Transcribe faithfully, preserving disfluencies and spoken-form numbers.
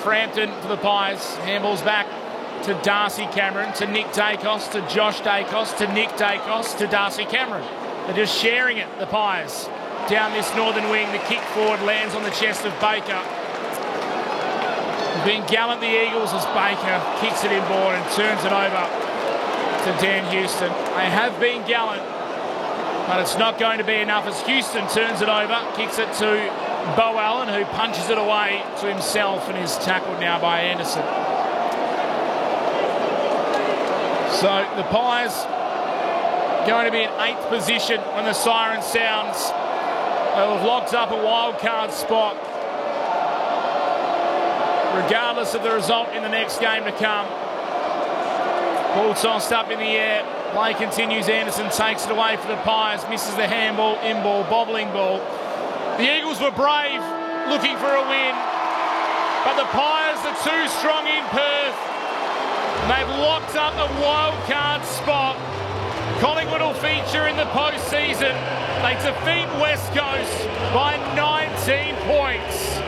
Frampton for the Pies. Handballs back to Darcy Cameron, to Nick Dacos, to Josh Dacos, to Nick Dacos, to Darcy Cameron. They're just sharing it, the Pies. Down this northern wing, the kick forward lands on the chest of Baker. Being gallant, the Eagles, as Baker kicks it inboard and turns it over to Dan Houston. They have been gallant, but it's not going to be enough as Houston turns it over, kicks it to Bo Allen, who punches it away to himself and is tackled now by Anderson. So the Pies going to be in eighth position when the siren sounds. They'll have locked up a wild card spot, regardless of the result in the next game to come. Ball tossed up in the air. Play continues. Anderson takes it away for the Pies. Misses the handball, in-ball, bobbling ball. The Eagles were brave, looking for a win. But the Pies are too strong in Perth. They've locked up a wild card spot. Collingwood will feature in the postseason. They defeat West Coast by nineteen points.